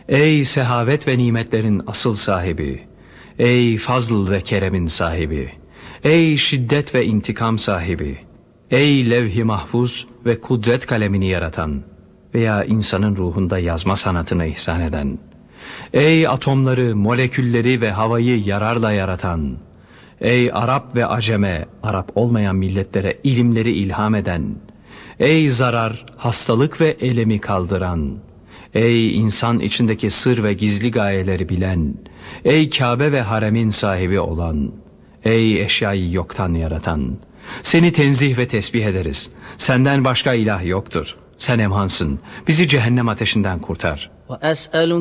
Ey sehavet ve nimetlerin asıl sahibi, ey fazl ve keremin sahibi, ey şiddet ve intikam sahibi, ey levh-i mahfuz ve kudret kalemini yaratan veya insanın ruhunda yazma sanatını ihsan eden, ey atomları, molekülleri ve havayı yararla yaratan, ey Arap ve Aceme, Arap olmayan milletlere ilimleri ilham eden, ey zarar, hastalık ve elemi kaldıran, ey insan içindeki sır ve gizli gayeleri bilen, ey Kabe ve haremin sahibi olan, ey eşyayı yoktan yaratan, seni tenzih ve tesbih ederiz. Senden başka ilah yoktur. Sen emhansın. Bizi cehennem ateşinden kurtar. وأسألك